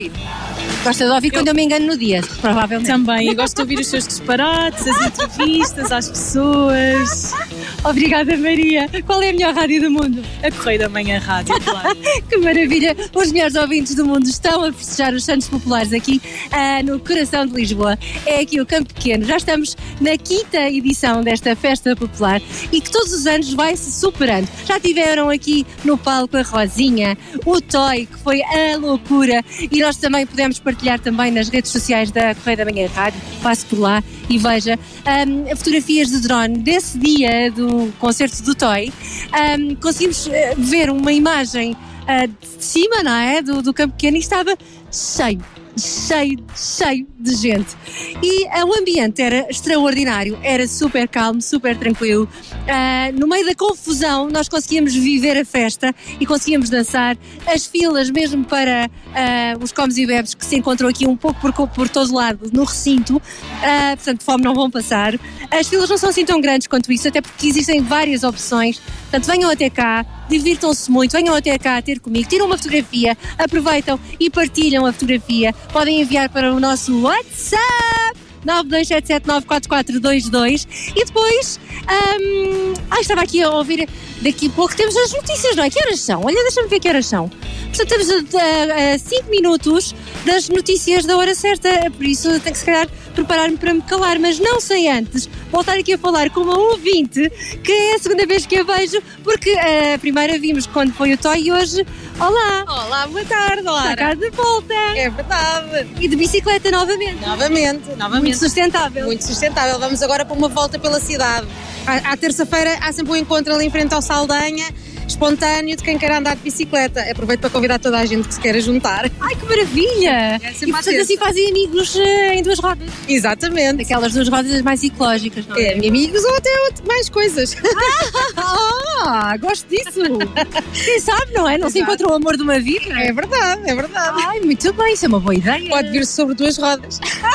Gosta de ouvir quando eu me engano no dia, provavelmente. Também, eu gosto de ouvir os seus disparates, as entrevistas às pessoas. Obrigada, Maria. Qual é a melhor rádio do mundo? A Correio da Manhã Rádio, claro. Que maravilha! Os melhores ouvintes do mundo estão a festejar os Santos Populares aqui no coração de Lisboa. É aqui o Campo Pequeno. Já estamos na 5ª edição desta festa popular e que todos os anos vai se superando. Já tiveram aqui no palco a Rosinha, o Toy, que foi a loucura, e nós também podemos partilhar também nas redes sociais da Correio da Manhã Rádio. Passe por lá e veja fotografias de drone desse dia do concerto do Toy. Conseguimos ver uma imagem de cima, não é? Do Campo Pequeno, e estava cheio de gente. E o ambiente era extraordinário, era super calmo, super tranquilo. No meio da confusão nós conseguíamos viver a festa e conseguíamos dançar. As filas mesmo para os comes e bebes que se encontram aqui um pouco por todo lado no recinto, portanto fome não vão passar. As filas não são assim tão grandes quanto isso, até porque existem várias opções. Portanto, venham até cá, divirtam-se muito, venham até cá ter comigo, tiram uma fotografia, aproveitam e partilham a fotografia. Podem enviar para o nosso WhatsApp 927794422 e depois estava aqui a ouvir, daqui a pouco temos as notícias, não é? Que horas são? Olha, deixa-me ver que horas são. Portanto, estamos a 5 minutos das notícias da hora certa, por isso tenho que se calhar preparar-me para me calar, mas não sem antes voltar aqui a falar com uma ouvinte, que é a segunda vez que a vejo, porque a primeira vimos quando foi o Toy e hoje, olá! Olá, boa tarde, Lara! Está cá de volta! É verdade! E de bicicleta novamente! Novamente! Muito sustentável! Muito sustentável, vamos agora para uma volta pela cidade. À terça-feira há sempre um encontro ali em frente ao Saldanha, espontâneo, de quem quer andar de bicicleta. Aproveito para convidar toda a gente que se queira juntar. Ai, que maravilha! E portanto assim fazem amigos em duas rodas. Exatamente. Aquelas duas rodas mais ecológicas, não é? Amigos ou até mais coisas. Gosto disso! Quem sabe, não é? Não se encontra o amor de uma vida. É verdade, é verdade. Ai, muito bem, isso é uma boa ideia. Pode vir-se sobre duas rodas.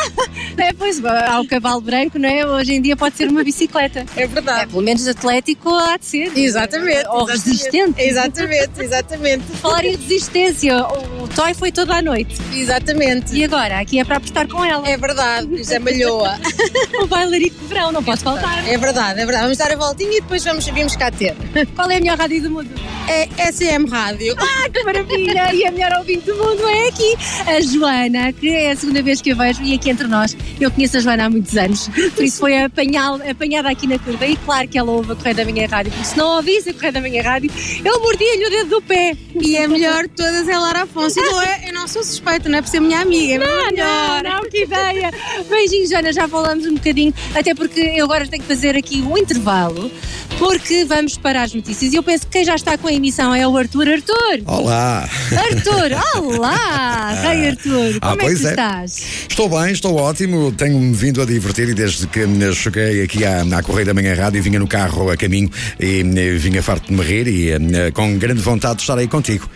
Pois, há o cavalo branco, não é? Hoje em dia pode ser uma bicicleta. É verdade. Pelo menos atlético há de ser. Exatamente. Ou resistente. Exatamente. Falar em resistência, o Toy foi toda a noite. Exatamente. E agora, aqui é para apostar com ela. É verdade, José Malhoa. O bailarico de verão, não pode faltar. É verdade. Vamos dar a voltinha e depois vimos cá ter. Qual é a melhor rádio do mundo? É SM Rádio. Que maravilha! E a melhor ouvinte do mundo é aqui a Joana, que é a segunda vez que a vejo, e aqui entre nós. Eu conheço a Joana há muitos anos, por isso foi apanhada aqui na curva, e claro que ela ouve a Correio da Manhã Rádio, porque se não ouvisse a Correio da Manhã Rádio, eu mordia-lhe o dedo do pé. E a melhor de todas é Lara Afonso. Eu não sou suspeita, não é por ser minha amiga. Não, que ideia! Beijinho, Joana, já falamos um bocadinho, até porque eu agora tenho que fazer aqui um intervalo, porque vamos para as notícias. E eu penso que quem já está com a emissão é o Arthur. Arthur! Olá! Arthur! Olá! Rei Arthur! Como é que tu estás? Estou bem, estou ótimo. Tenho-me vindo a divertir e desde que cheguei aqui à Correio da Manhã Rádio, vinha no carro a caminho e vinha farto de me rir e com grande vontade de estar aí contigo.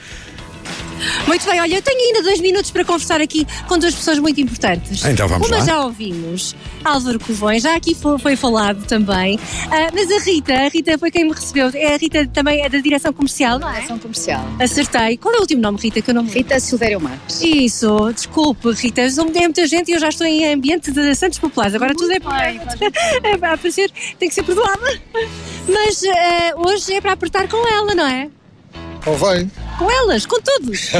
Muito bem, olha, eu tenho ainda 2 minutos para conversar aqui com duas pessoas muito importantes. Então vamos lá. Uma já ouvimos, Álvaro Covões, já aqui foi falado também, mas a Rita foi quem me recebeu. A Rita também é da direção comercial, não é? Direção comercial. Acertei. Qual é o último nome, Rita, que eu não me... Rita Silvério Marques. Isso, desculpe, Rita, é muita gente e eu já estou em ambiente de Santos Populares, agora tudo é para aparecer, tem que ser perdoada. Mas hoje é para apertar com ela, não é? Convém. Com elas, com todos.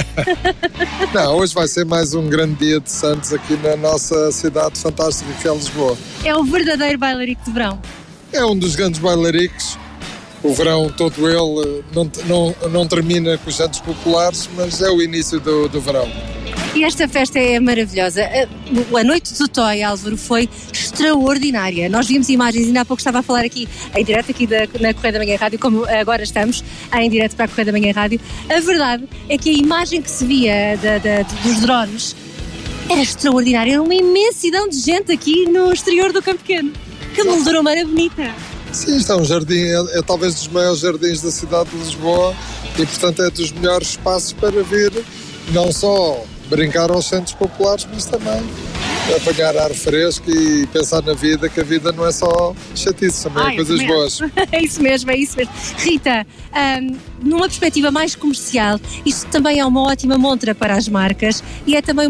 Não, hoje vai ser mais um grande dia de Santos aqui na nossa cidade fantástica que é Lisboa. É o verdadeiro bailarico de verão. É um dos grandes bailaricos. O verão todo ele não termina com os Santos Populares, mas é o início do verão. E esta festa é maravilhosa. A noite do Toy, Álvaro, foi extraordinária. Nós vimos imagens, ainda há pouco estava a falar aqui em direto na Correio da Manhã Rádio, como agora estamos em direto para a Correio da Manhã Rádio. A verdade é que a imagem que se via dos drones era extraordinária. Era uma imensidão de gente aqui no exterior do Campo Pequeno. Que moldura humana bonita. Sim, isto é um jardim, é talvez dos maiores jardins da cidade de Lisboa e, portanto, é dos melhores espaços para ver não só brincar aos centros populares, mas também apanhar ar fresco e pensar na vida, que a vida não é só chatice, também coisas boas. É isso mesmo, é isso mesmo. Rita, numa perspectiva mais comercial, isto também é uma ótima montra para as marcas e é também